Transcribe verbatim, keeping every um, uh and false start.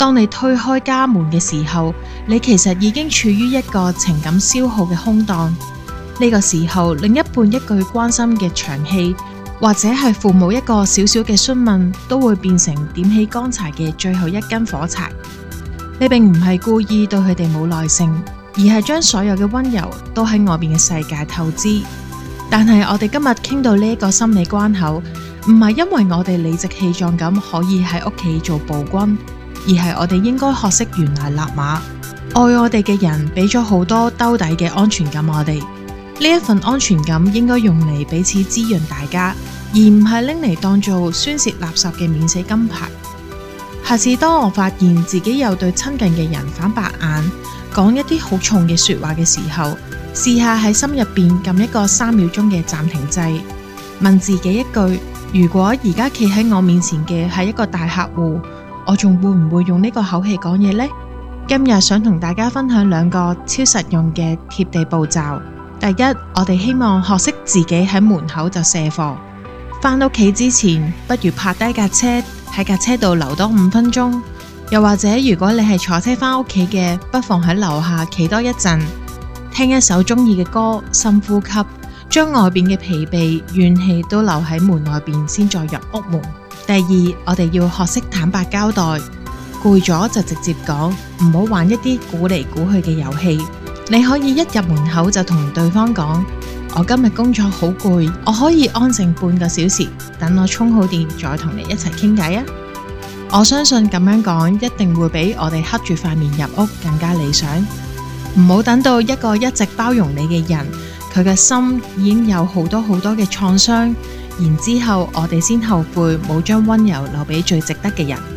當你推開家門嘅時候，你其實已經處於一個情感消耗嘅空檔。呢個時候，另一半一句關心嘅長氣，或者係父母一個小小嘅詢問，都會變成點起乾柴嘅最後一根火柴。你並唔係故意對佢哋冇耐性，而係將所有嘅溫柔都喺外邊嘅世界透支。但係我哋今日傾到呢一個心理關口，唔係因為我哋理直氣壯咁可以喺屋企做暴君，而係我哋應該學識懸崖勒馬。愛我哋嘅人俾咗好多兜底嘅安全感我哋，呢一份安全感應該用嚟彼此滋潤大家，而唔係拎嚟當做宣洩垃圾嘅免死金牌。下次當我發現自己有對親近嘅人反白眼，講一啲好重嘅說話嘅時候，試下喺心入邊撳一個三秒鐘嘅暫停掣，問自己一句：如果而家企喺我面前嘅係一個大客戶，我仲會唔會用呢個口氣講嘢呢？今日想同大家分享兩個超實用嘅貼地步驟。第一，我哋希望學識自己喺門口就卸貨，返屋企之前，不如泊低架車，喺架車度留多五分鐘。又或者如果你係坐車返屋企嘅，不妨喺樓下企多一陣，聽一首中意嘅歌，深呼吸，將外邊嘅疲憊怨氣都留喺門外邊，先再入屋門。第二，我哋要學識坦白交代，攰咗就直接講，唔好玩一啲估嚟估去嘅遊戲。你可以一入門口就同對方講：我今日工作好攰，我可以安靜半個小時，等我充好電再同你一齊傾偈啊！我相信咁樣講一定會比我哋黑住塊面入屋更加理想。唔好等到一個一直包容你嘅人，佢嘅心已經有好多好多嘅創傷，然之後我哋先後悔冇將溫柔留俾最值得嘅人。